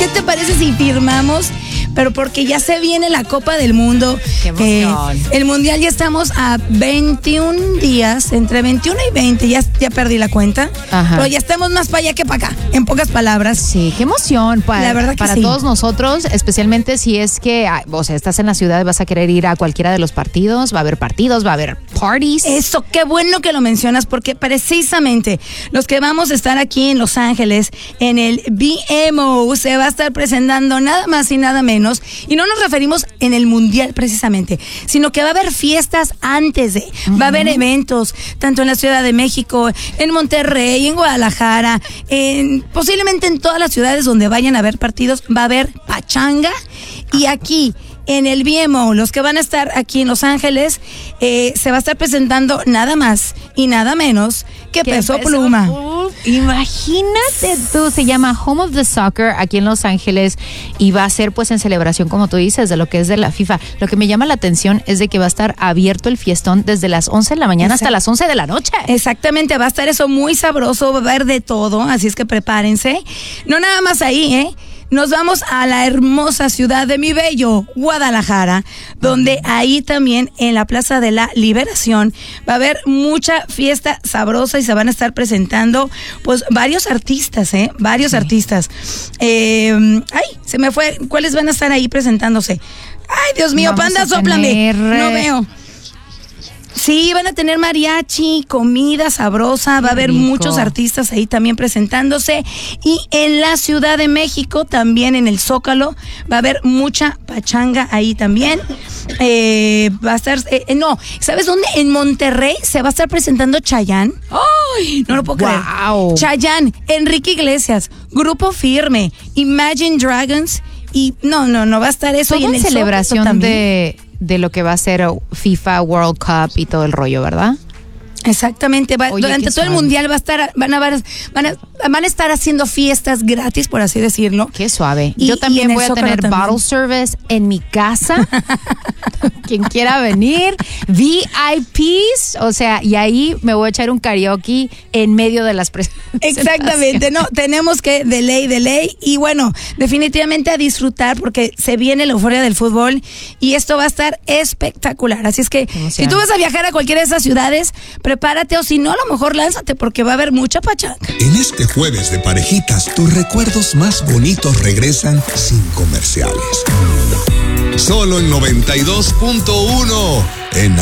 ¿qué te parece si firmamos? Pero porque ya se viene la Copa del Mundo. ¡Qué emoción! El Mundial ya estamos a 21 días, entre 21 y 20, ya perdí la cuenta. Ajá. Pero ya estamos más para allá que para acá, en pocas palabras. Sí, qué emoción La verdad que para sí. todos nosotros, especialmente si es que, o sea, estás en la ciudad y vas a querer ir a cualquiera de los partidos, va a haber parties. Eso, qué bueno que lo mencionas, porque precisamente los que vamos a estar aquí en Los Ángeles, en el BMO, se va a estar presentando nada más y nada menos, y no nos referimos en el Mundial precisamente, sino que va a haber fiestas antes de, va a haber eventos, tanto en la Ciudad de México, en Monterrey, en Guadalajara, posiblemente en todas las ciudades donde vayan a haber partidos, va a haber pachanga, y aquí en el BMO, los que van a estar aquí en Los Ángeles, se va a estar presentando nada más y nada menos que Peso Pluma. Imagínate tú, se llama Home of the Soccer aquí en Los Ángeles y va a ser pues en celebración, como tú dices, de lo que es de la FIFA. Lo que me llama la atención es de que va a estar abierto el fiestón desde las 11 de la mañana hasta las 11 de la noche. Exactamente, va a estar eso muy sabroso, va a haber de todo, así es que prepárense. No nada más ahí, Nos vamos a la hermosa ciudad de mi bello Guadalajara, donde ahí también en la Plaza de la Liberación va a haber mucha fiesta sabrosa y se van a estar presentando pues varios artistas, varios artistas. Se me fue, ¿cuáles van a estar ahí presentándose? Ay, Dios mío, Vamos Panda, sóplame, no veo. Sí, van a tener mariachi, comida sabrosa, va a haber muchos artistas ahí también presentándose. Y en la Ciudad de México, también en el Zócalo, va a haber mucha pachanga ahí también. Va a estar, ¿sabes dónde? En Monterrey se va a estar presentando Chayanne. ¡Ay! No lo puedo creer. Chayanne, Enrique Iglesias, Grupo Firme, Imagine Dragons. Y no, va a estar eso. Todo y en el celebración también de lo que va a ser FIFA World Cup y todo el rollo, ¿verdad? Exactamente, durante todo el mundial van a estar haciendo fiestas gratis, por así decirlo. Qué suave. Yo también voy a tener bottle service en mi casa. Quien quiera venir, VIPs, o sea, y ahí me voy a echar un karaoke en medio de las presentaciones. Exactamente, no, tenemos que de ley, y bueno, definitivamente a disfrutar porque se viene la euforia del fútbol y esto va a estar espectacular. Así es que si tú vas a viajar a cualquiera de esas ciudades, prepárate, o si no, a lo mejor lánzate porque va a haber mucha pachanga. En este jueves de parejitas, tus recuerdos más bonitos regresan sin comerciales. Solo en 92.1 en